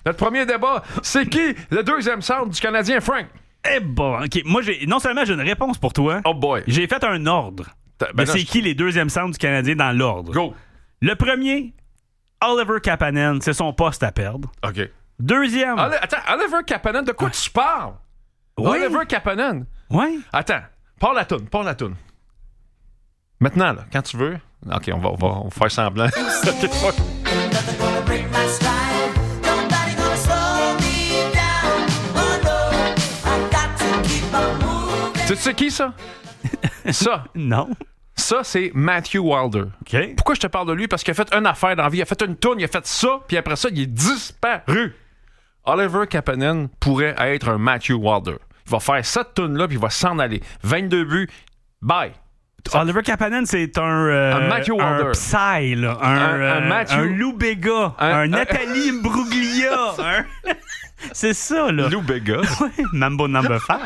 Notre premier débat, c'est qui le deuxième centre du Canadien, Frank? Eh bon, OK. Moi, non seulement j'ai une réponse pour toi, Oh boy. j'ai fait un ordre. Ben C'est qui les deuxièmes centres du Canadien dans l'ordre? Go. Le premier, Oliver Kapanen, c'est son poste à perdre. OK. Deuxième. Attends, Oliver Kapanen, de quoi tu parles? Oui. Oliver Kapanen. Oui. Attends, pars la toune. Maintenant, là, quand tu veux. OK, on va faire semblant. Tu sais qui, ça? Ça. Non. Ça, c'est Matthew Wilder. OK. Pourquoi je te parle de lui? Parce qu'il a fait une affaire dans la vie. Il a fait une tourne, il a fait ça, puis après ça, il est disparu. Oliver Kapanen pourrait être un Matthew Wilder. Il va faire cette tourne-là, puis il va s'en aller. 22 buts. Bye. Oliver Kapanen, c'est un Matthew Wilder. Un Psy, là. Un Matthew. Un Lou Béga. Un Nathalie Imbruglia. C'est ça, là. Lou Béga. Oui, Mambo Number 5.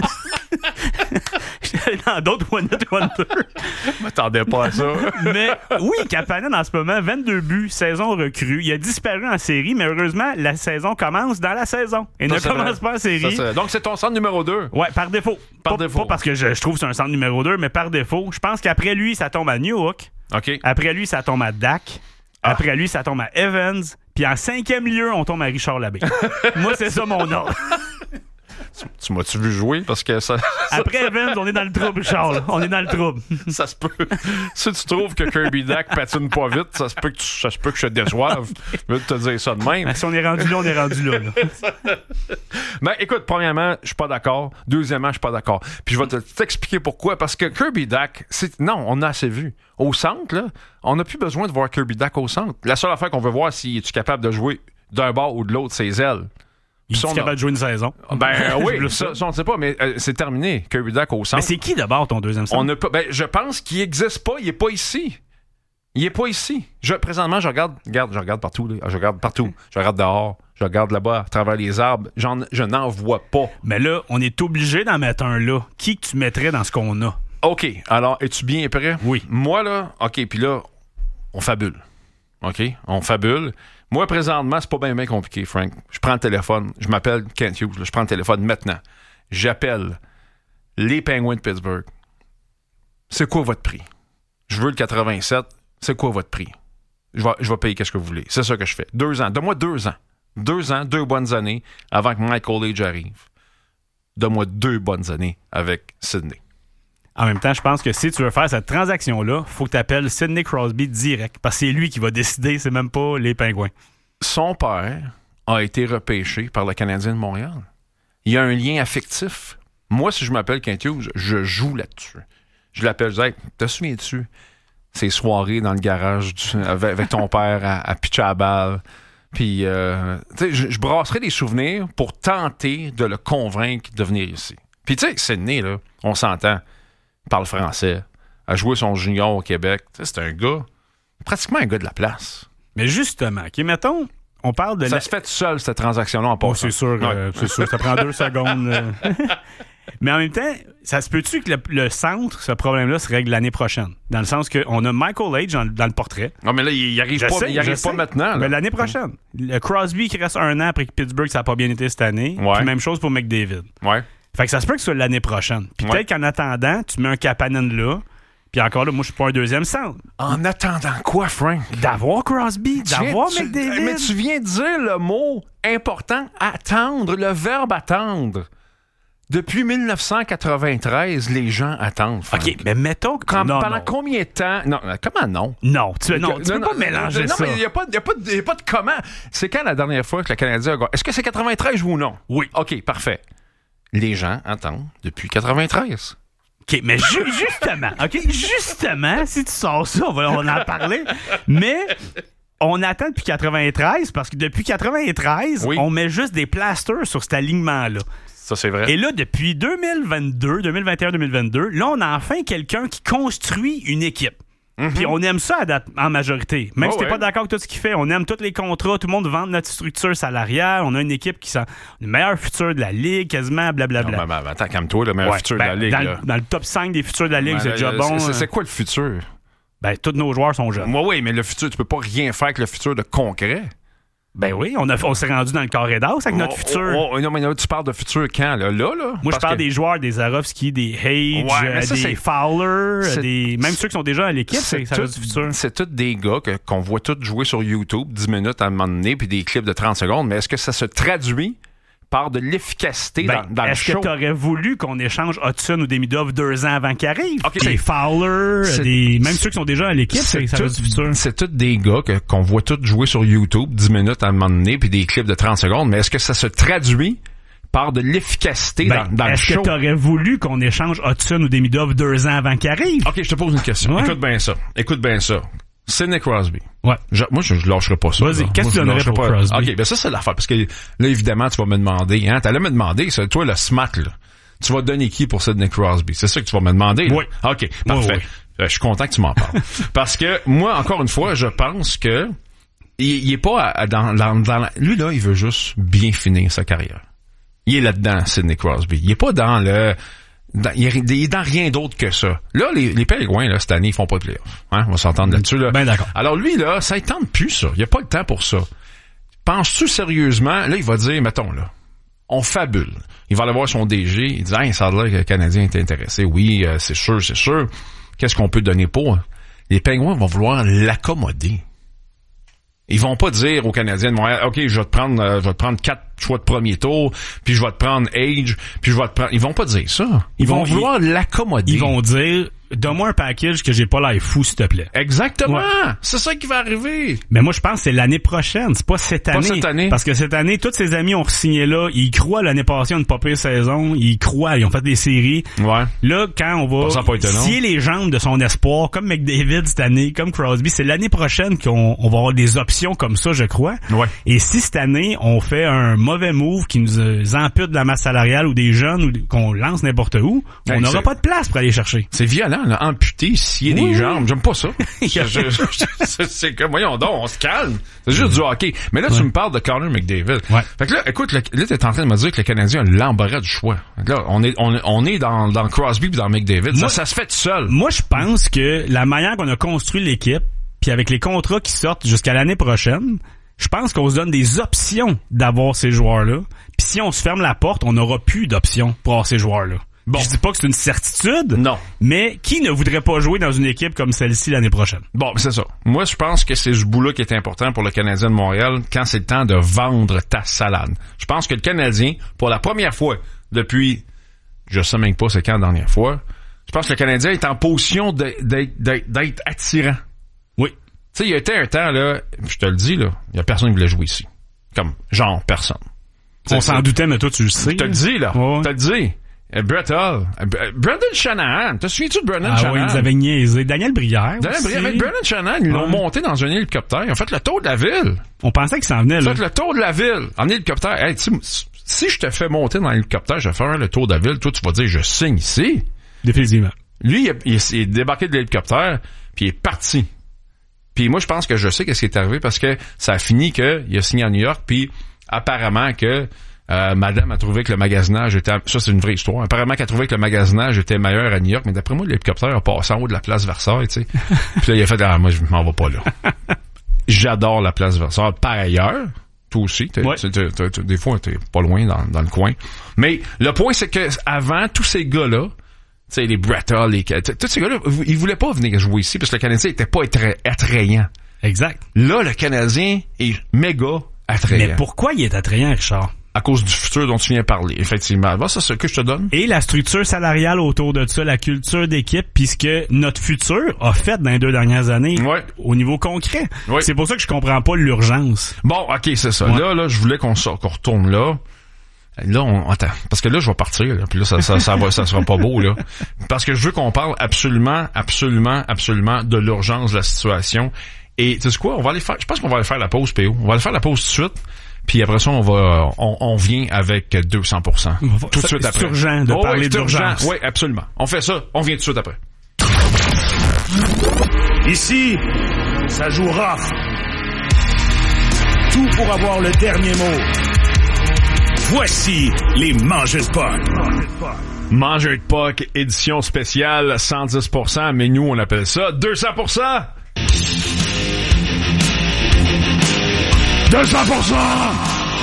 Dans d'autres One Hit Wonder. Je m'attendais pas à ça. Mais oui, Kapanen, en ce moment, 22 buts, saison recrue. Il a disparu en série, mais heureusement, la saison commence dans la saison. Et Ça, ne c'est commence vrai. pas en série. Donc, c'est ton centre numéro 2. Ouais, par défaut. Par Pas- défaut. Pas parce que je trouve que c'est un centre numéro 2, mais par défaut. Je pense qu'après lui, ça tombe à Newhook. OK. Après lui, ça tombe à Dak. Après lui, ça tombe à Evans. Puis en 5e lieu, on tombe à Richard Labbé. Moi, c'est ça mon ordre. Tu m'as-tu vu jouer? Parce que ça Après Evans, on est dans le trouble, Richard. là. On est dans le trouble. ça se peut. Si tu trouves que Kirby Dak patine pas vite, ça se peut que je te déçoive. Je veux te dire ça de même. Si on est rendu là, on est rendu là. Ben, écoute, premièrement, je suis pas d'accord. Deuxièmement, je suis pas d'accord. Puis je vais t'expliquer pourquoi. Parce que Kirby Dak, non, on a assez vu. Au centre, là, on n'a plus besoin de voir Kirby Dak au centre. La seule affaire qu'on veut voir, si es-tu capable de jouer d'un bord ou de l'autre, ses ailes. Il est capable de jouer une saison. Ben oui, Plus ça, on ne sait pas, mais c'est terminé. Kirby Dak au centre. Mais c'est qui d'abord ton deuxième centre? On n'a pas, je pense qu'il n'existe pas. Il n'est pas ici. Il est pas ici. Présentement, je regarde partout. Là. Je regarde partout. Je regarde dehors. Je regarde là-bas, à travers les arbres. Je n'en vois pas. Mais là, on est obligé d'en mettre un là. Qui que tu mettrais dans ce qu'on a? OK. Alors, es-tu bien prêt? Oui. Moi, là, OK, puis là, on fabule. OK? On fabule. Moi, présentement, c'est pas bien compliqué, Frank. Je prends le téléphone. Je m'appelle Kent Hughes. Je prends le téléphone maintenant. J'appelle les Penguins de Pittsburgh. C'est quoi votre prix? Je veux le 87. C'est quoi votre prix? Je vais payer qu'est-ce que vous voulez. C'est ça que je fais. 2 ans. Donne-moi 2 ans. 2 ans, 2 bonnes années avant que Michael Age arrive. Donne-moi 2 bonnes années avec Sidney. En même temps, je pense que si tu veux faire cette transaction-là, il faut que tu appelles Sidney Crosby direct. Parce que c'est lui qui va décider, c'est même pas les Pingouins. Son père a été repêché par le Canadien de Montréal. Il y a un lien affectif. Moi, si je m'appelle Kent Hughes, je joue là-dessus. Je l'appelle, je dis, hey, te souviens-tu ces soirées dans le garage avec ton père à pitcher à la balle? Puis, tu sais, je brasserai des souvenirs pour tenter de le convaincre de venir ici. Puis, tu sais, Sidney, là, on s'entend, il parle français, a joué son junior au Québec. Tu sais, c'est un gars, pratiquement un gars de la place. Mais justement, OK, mettons, on parle de... Ça se fait tout seul, cette transaction-là, en passant. c'est sûr, Ouais. c'est sûr, ça prend 2 secondes. Mais en même temps, ça se peut-tu que le centre, ce problème-là, se règle l'année prochaine? Dans le sens qu'on a Michael Age dans le portrait. Non, mais là, il arrive pas maintenant. Là. Mais l'année prochaine. Le Crosby qui reste 1 an après que Pittsburgh, ça n'a pas bien été cette année. Ouais. Puis même chose pour McDavid. Ouais. Fait que ça se peut que ce soit l'année prochaine. Puis Ouais. peut-être qu'en attendant, tu mets un Kapanen là. Puis encore là, moi, je suis pas un deuxième centre. En attendant quoi, Frank? D'avoir Crosby, d'avoir McDavid. Mais tu viens de dire le mot important, attendre, le verbe attendre. Depuis 1993, les gens attendent, Frank. OK, mais mettons que... Pendant combien de temps? Non, comment non? Non, tu peux pas mélanger ça. Non, mais il n'y a pas de comment. C'est quand la dernière fois que le Canadien a gagné? Est-ce que c'est 93 ou non? Oui. OK, parfait. Les gens attendent depuis 93. OK, mais justement, si tu sors ça, on va en parler. Mais on attend depuis 93 parce que depuis 93, Oui. on met juste des plasters sur cet alignement-là. Ça, c'est vrai. Et là, depuis 2021-2022, là, on a enfin quelqu'un qui construit une équipe. Puis on aime ça en majorité. Même si t'es pas d'accord avec tout ce qu'il fait, on aime tous les contrats, tout le monde vend notre structure salariale, on a une équipe qui sent le meilleur futur de la Ligue, quasiment, blablabla. Non, attends, calme-toi, le meilleur futur de la Ligue. Dans le top 5 des futurs de la Ligue, c'est déjà bon. C'est quoi le futur? Ben, tous nos joueurs sont jeunes. Oui, mais le futur, tu peux pas rien faire avec le futur de concret. Ben oui, on s'est rendu dans le carré d'as avec notre futur. Non, mais là, tu parles de futur quand, là? Moi, je parle des joueurs, des Zarovski, des Hage, des Fowler, même ceux qui sont déjà à l'équipe, ça reste du futur. C'est tous des gars qu'on voit tous jouer sur YouTube 10 minutes à un moment donné, puis des clips de 30 secondes, mais est-ce que ça se traduit par de l'efficacité dans le show? Est-ce que tu aurais voulu qu'on échange Hudson ou Demidov 2 ans avant qu'ils arrivent? Des Fowler, même ceux qui sont déjà à l'équipe, ça reste du futur. C'est tous des gars qu'on voit tous jouer sur YouTube 10 minutes à un moment donné, puis des clips de 30 secondes, mais est-ce que ça se traduit par de l'efficacité dans le show? Est-ce que tu aurais voulu qu'on échange Hudson ou Demidov 2 ans avant qu'ils arrivent? OK, je te pose une question. Ouais. Écoute bien ça. Sidney Crosby. Ouais. Moi, je lâcherai pas ça. Vas-y, qu'est-ce que tu donnerais pour Crosby? OK, ben ça, c'est l'affaire. Parce que là, évidemment, tu vas me demander, t'allais me demander, c'est toi, le smack, là. Tu vas donner qui pour Sidney Crosby? C'est ça que tu vas me demander? Oui. Là? OK, parfait. Oui. Je suis content que tu m'en parles. Parce que moi, encore une fois, je pense que il est pas lui, là, il veut juste bien finir sa carrière. Il est là-dedans, Sidney Crosby. Il est pas dans il est dans rien d'autre que ça. Là, les Pingouins, là, cette année, ils font pas de playoff. On va s'entendre là-dessus, là. Ben d'accord. Alors lui, là, ça ne tente plus, ça. Il a pas le temps pour ça. Penses-tu sérieusement, là, il va dire, mettons, là, on fabule. Il va aller voir son DG, il dit, ça a l'air que le Canadien est intéressé. Oui, c'est sûr. Qu'est-ce qu'on peut donner pour? Les Pingouins vont vouloir l'accommoder. Ils vont pas dire aux Canadiens de Montréal, OK, je vais te prendre 4 choix de premier tour, puis je vais te prendre Age, puis je vais te prendre... Ils vont pas dire ça. Ils vont vouloir l'accommoder. Ils vont dire, donne-moi un package que j'ai pas l'air fou, s'il te plaît. Exactement. Ouais. C'est ça qui va arriver. Mais moi, je pense que c'est l'année prochaine. C'est pas cette année. Pas cette année. Parce que cette année, tous ses amis ont signé là. Ils croient l'année passée à une pas pire saison. Ils croient. Ils ont fait des séries. Ouais. Là, quand on va scier les jambes de son espoir, comme McDavid cette année, comme Crosby, c'est l'année prochaine qu'on va avoir des options comme ça, je crois. Ouais. Et si cette année, on fait un mauvais move qui nous ampute de la masse salariale ou des jeunes ou qu'on lance n'importe où, on n'aura pas de place pour aller chercher. C'est violent, là. Amputer, scier des jambes. J'aime pas ça. C'est comme, voyons donc, on se calme. C'est juste du hockey. Mais là, tu me parles de Connor McDavid. Ouais. Fait que là, écoute, là, t'es en train de me dire que le Canadien a l'embarras du choix. Là, on est dans Crosby puis dans McDavid. Ça se fait tout seul. Moi, je pense que la manière qu'on a construit l'équipe, puis avec les contrats qui sortent jusqu'à l'année prochaine, je pense qu'on se donne des options d'avoir ces joueurs-là. Puis si on se ferme la porte, on n'aura plus d'options pour avoir ces joueurs-là. Bon. Je dis pas que c'est une certitude. Non. Mais qui ne voudrait pas jouer dans une équipe comme celle-ci l'année prochaine? Bon, c'est ça. Moi, je pense que c'est ce bout-là qui est important pour le Canadien de Montréal quand c'est le temps de vendre ta salade. Je pense que le Canadien, pour la première fois depuis, je sais même pas c'est quand la dernière fois, je pense que le Canadien est en position d'être attirant. Oui. Tu sais, il y a été un temps, là, je te le dis, là, il y a personne qui voulait jouer ici. Comme, genre, personne. On s'en doutait, mais toi, tu le sais. Je te le dis, là. Ouais. Je te le dis. Brett Hull. Brendan Shanahan. Te souviens-tu de Brendan Shanahan? Oui, ils avaient niaisé. Daniel Brière. Avec Brendan Shanahan, ils l'ont monté dans un hélicoptère. Ils ont fait le tour de la ville. On pensait qu'il s'en venait, là. Ils ont fait le tour de la ville en hélicoptère. Hey, si je te fais monter dans l'hélicoptère, je vais faire le tour de la ville. Toi, tu vas dire, je signe ici. Définitivement. Lui, il est débarqué de l'hélicoptère, puis il est parti. Puis moi, je pense que je sais qu'est-ce qui est arrivé parce que ça a fini qu'il a signé à New York, puis apparemment que madame a trouvé que le magasinage était... Ça, c'est une vraie histoire. Apparemment qu'elle a trouvé que le magasinage était meilleur à New York, mais d'après moi, l'hélicoptère a passé en haut de la place Versailles, tu sais. Puis là, il a fait, moi, je m'en vais pas là. J'adore la place Versailles. Par ailleurs, toi aussi, des fois, t'es pas loin dans le coin. Mais le point, c'est que avant, tous ces gars-là, tu sais, les Brett Hull, tous ces gars-là, ils voulaient pas venir jouer ici parce que le Canadien était pas attrayant. Exact. Là, le Canadien est méga attrayant. Mais pourquoi il est attrayant, Richard? À cause du futur dont tu viens parler, effectivement. C'est ce que je te donne. Et la structure salariale autour de ça, la culture d'équipe, puisque notre futur a fait dans les 2 dernières années au niveau concret. Ouais. C'est pour ça que je comprends pas l'urgence. Bon, OK, c'est ça. Ouais. Là, je voulais qu'on retourne là. Là, attends, parce que là, je vais partir, là, puis là, ça sera pas beau, là. Parce que je veux qu'on parle absolument de l'urgence de la situation. Et, tu sais quoi, je pense qu'on va aller faire la pause, PO. On va aller faire la pause tout de suite. Puis après ça, on vient avec 200%. Tout de suite après. C'est urgent de parler d'urgence. Oui, absolument. On fait ça, on vient tout de suite après. Ici, ça joue rough. Tout pour avoir le dernier mot. Voici les Mangeurs de Puck. Mangeurs de Puck, édition spéciale, 110%, mais nous, on appelle ça 200%. de 100%.